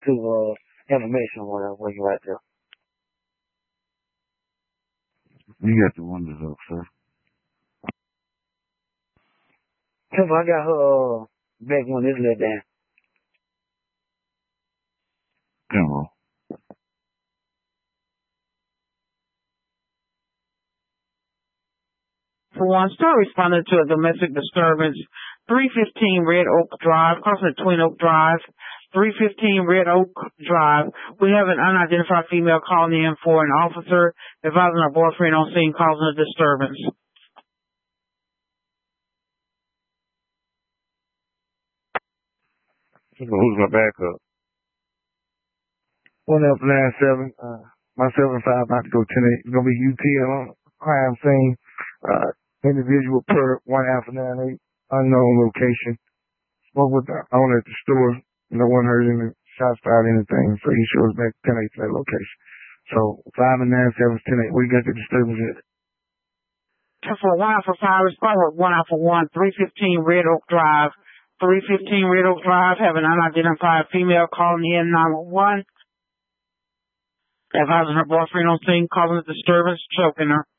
to information or whatever when you're right there. You got the windows up, sir. If I got her back when this let down. General. For one, start responding to a domestic disturbance. 315 Red Oak Drive, crossing Twin Oak Drive. 315 Red Oak Drive. We have an unidentified female calling in for an officer advising her boyfriend on scene causing a disturbance. Who's my backup? 1F97, my 75 about to go 10-8. It's going to be UTL on crime scene. Individual per 1F98, unknown location. Spoke with the owner at the store. No one heard any shots fired, anything. So he shows back 10-8 to that location. So 5 and 9, 7, 10-8. Where you got the disturbance at? For 1 Alpha 5, respond with 1 Alpha 1, 315 Red Oak Drive. 315 Red Oak Drive, have an unidentified female calling in 911. Advising her boyfriend on scene, causing a disturbance, choking her.